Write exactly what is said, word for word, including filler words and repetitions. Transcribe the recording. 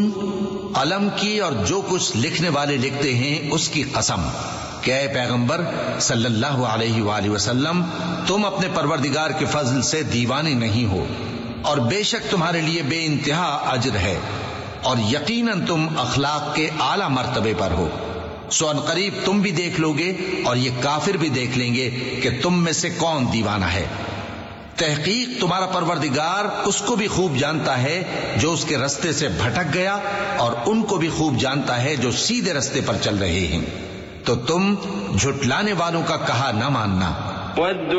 कलम की और जो कुछ लिखने वाले लिखते हैं उसकी कसम कि ऐ पैगंबर सल्लल्लाहु अलैहि वालेहि वसल्लम, तुम अपने परवरदिगार के फजल से दीवाने नहीं हो और बेशक तुम्हारे लिए बेइंतहा अजर है और यकीनन तुम अखलाक के आला मर्तबे पर हो। सो अनकरीब तुम भी देख लोगे और ये काफिर भी देख लेंगे कि तुम में से कौन दीवाना है। तहकीक तुम्हारा परवरदिगार उसको भी खूब जानता है जो उसके रास्ते से भटक गया और उनको भी खूब जानता है जो सीधे रास्ते पर चल रहे हैं। तो तुम झुटलाने वालों का कहा न मानना।